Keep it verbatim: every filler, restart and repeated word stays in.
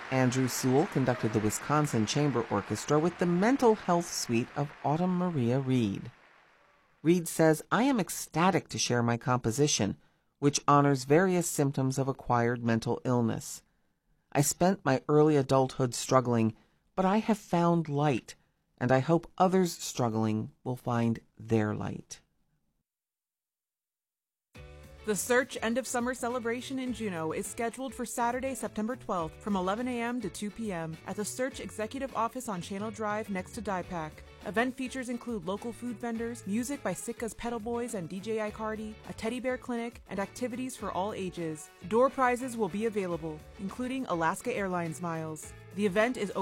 Andrew Sewell conducted the Wisconsin Chamber Orchestra with the mental health suite of Autumn Maria Reed. Reed says, "I am ecstatic to share my composition, which honors various symptoms of acquired mental illness. I spent my early adulthood struggling, but I have found light, and I hope others struggling will find their light." The Search End of Summer celebration in Juneau is scheduled for Saturday, September twelfth from eleven a.m. to two p.m. at the Search Executive Office on Channel Drive next to DiePack. Event features include local food vendors, music by Sitka's Pedal Boys and D J Icardi, a teddy bear clinic, and activities for all ages. Door prizes will be available, including Alaska Airlines miles. The event is